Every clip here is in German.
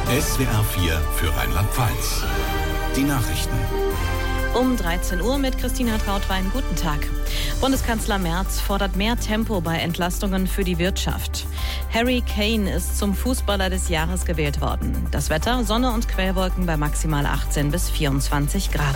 SWR 4 für Rheinland-Pfalz. Die Nachrichten. Um 13 Uhr mit Christina Trautwein. Guten Tag. Bundeskanzler Merz fordert mehr Tempo bei Entlastungen für die Wirtschaft. Harry Kane ist zum Fußballer des Jahres gewählt worden. Das Wetter: Sonne und Quellwolken bei maximal 18 bis 24 Grad.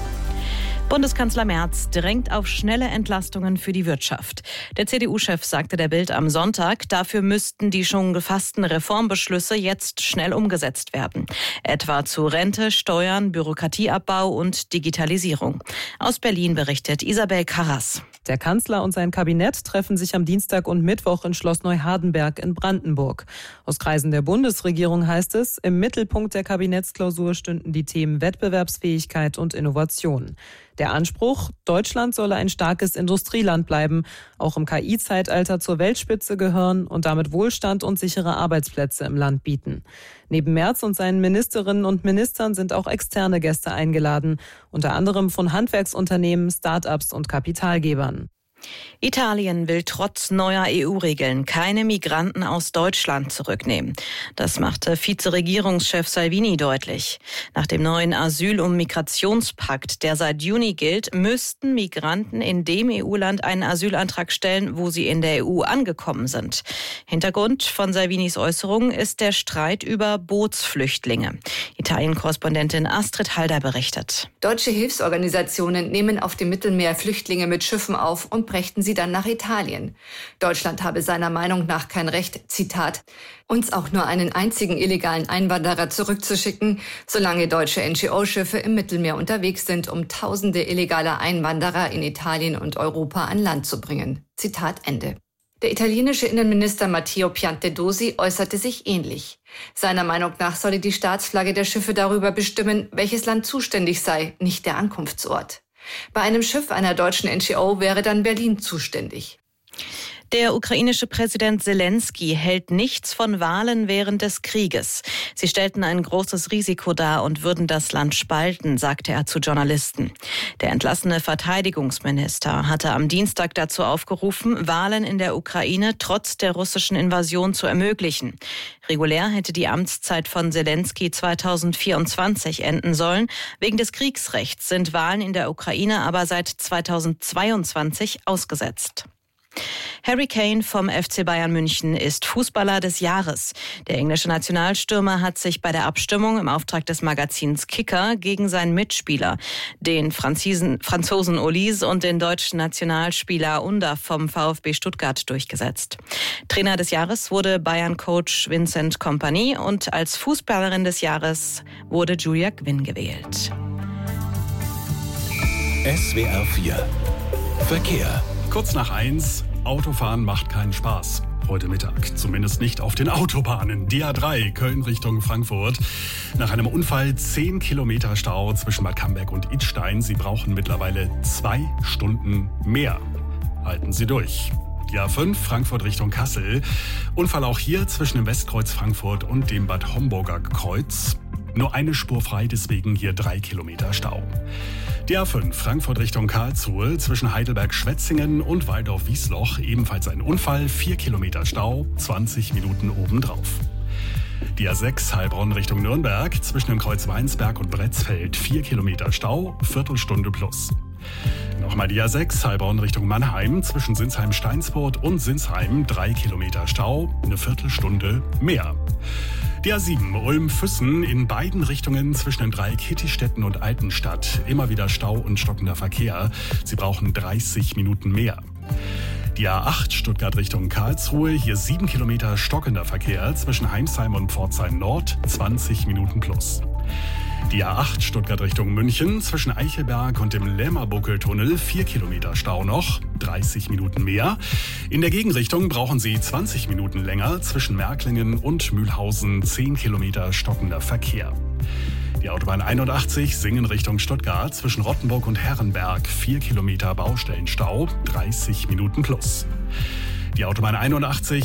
Bundeskanzler Merz drängt auf schnelle Entlastungen für die Wirtschaft. Der CDU-Chef sagte der Bild am Sonntag, dafür müssten die schon gefassten Reformbeschlüsse jetzt schnell umgesetzt werden. Etwa zu Rente, Steuern, Bürokratieabbau und Digitalisierung. Aus Berlin berichtet Isabel Karras. Der Kanzler und sein Kabinett treffen sich am Dienstag und Mittwoch in Schloss Neuhardenberg in Brandenburg. Aus Kreisen der Bundesregierung heißt es, im Mittelpunkt der Kabinettsklausur stünden die Themen Wettbewerbsfähigkeit und Innovation. Der Anspruch: Deutschland solle ein starkes Industrieland bleiben, auch im KI-Zeitalter zur Weltspitze gehören und damit Wohlstand und sichere Arbeitsplätze im Land bieten. Neben Merz und seinen Ministerinnen und Ministern sind auch externe Gäste eingeladen, unter anderem von Handwerksunternehmen, Start-ups und Kapitalgebern. Italien will trotz neuer EU-Regeln keine Migranten aus Deutschland zurücknehmen. Das machte Vizeregierungschef Salvini deutlich. Nach dem neuen Asyl- und Migrationspakt, der seit Juni gilt, müssten Migranten in dem EU-Land einen Asylantrag stellen, wo sie in der EU angekommen sind. Hintergrund von Salvinis Äußerungen ist der Streit über Bootsflüchtlinge. Italien-Korrespondentin Astrid Halder berichtet. Deutsche Hilfsorganisationen nehmen auf dem Mittelmeer Flüchtlinge mit Schiffen auf und brächten sie dann nach Italien. Deutschland habe seiner Meinung nach kein Recht, Zitat, uns auch nur einen einzigen illegalen Einwanderer zurückzuschicken, solange deutsche NGO-Schiffe im Mittelmeer unterwegs sind, um tausende illegaler Einwanderer in Italien und Europa an Land zu bringen. Zitat Ende. Der italienische Innenminister Matteo Piantedosi äußerte sich ähnlich. Seiner Meinung nach solle die Staatsflagge der Schiffe darüber bestimmen, welches Land zuständig sei, nicht der Ankunftsort. Bei einem Schiff einer deutschen NGO wäre dann Berlin zuständig. Der ukrainische Präsident Zelensky hält nichts von Wahlen während des Krieges. Sie stellten ein großes Risiko dar und würden das Land spalten, sagte er zu Journalisten. Der entlassene Verteidigungsminister hatte am Dienstag dazu aufgerufen, Wahlen in der Ukraine trotz der russischen Invasion zu ermöglichen. Regulär hätte die Amtszeit von Zelensky 2024 enden sollen. Wegen des Kriegsrechts sind Wahlen in der Ukraine aber seit 2022 ausgesetzt. Harry Kane vom FC Bayern München ist Fußballer des Jahres. Der englische Nationalstürmer hat sich bei der Abstimmung im Auftrag des Magazins Kicker gegen seinen Mitspieler, den Franzosen Olise und den deutschen Nationalspieler Under vom VfB Stuttgart durchgesetzt. Trainer des Jahres wurde Bayern-Coach Vincent Kompany und als Fußballerin des Jahres wurde Julia Gwynn gewählt. SWR 4 Verkehr. Kurz nach 1, Autofahren macht keinen Spaß. Heute Mittag, zumindest nicht auf den Autobahnen. Die A3 Köln Richtung Frankfurt. Nach einem Unfall 10 Kilometer Stau zwischen Bad Camberg und Idstein. Sie brauchen mittlerweile 2 Stunden mehr. Halten Sie durch. Die A5 Frankfurt Richtung Kassel. Unfall auch hier zwischen dem Westkreuz Frankfurt und dem Bad Homburger Kreuz. Nur eine Spur frei, deswegen hier 3 Kilometer Stau. Die A5 Frankfurt Richtung Karlsruhe zwischen Heidelberg-Schwetzingen und Waldorf-Wiesloch. Ebenfalls ein Unfall, 4 Kilometer Stau, 20 Minuten obendrauf. Die A6 Heilbronn Richtung Nürnberg zwischen dem Kreuz Weinsberg und Bretzfeld. 4 Kilometer Stau, Viertelstunde plus. Nochmal die A6 Heilbronn Richtung Mannheim zwischen Sinsheim-Steinsport und Sinsheim. 3 Kilometer Stau, eine Viertelstunde mehr. Die A7 Ulm-Füssen in beiden Richtungen zwischen dem Dreieck Hittistetten und Altenstadt. Immer wieder Stau und stockender Verkehr. Sie brauchen 30 Minuten mehr. Die A8 Stuttgart Richtung Karlsruhe. Hier 7 Kilometer stockender Verkehr zwischen Heimsheim und Pforzheim Nord. 20 Minuten plus. Die A8 Stuttgart Richtung München zwischen Eichelberg und dem Lämmerbuckeltunnel 4 Kilometer Stau noch, 30 Minuten mehr. In der Gegenrichtung brauchen Sie 20 Minuten länger zwischen Märklingen und Mühlhausen, 10 Kilometer stockender Verkehr. Die Autobahn 81 Singen Richtung Stuttgart zwischen Rottenburg und Herrenberg, 4 Kilometer Baustellenstau, 30 Minuten plus. Die Autobahn 81